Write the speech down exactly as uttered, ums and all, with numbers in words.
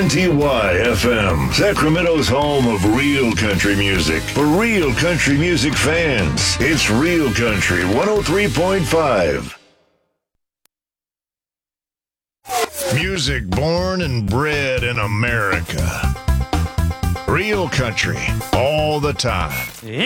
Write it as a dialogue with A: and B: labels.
A: N T Y F M, Sacramento's home of real country music. For real country music fans, it's Real Country one oh three point five. Music born and bred in America. Real country, all the time.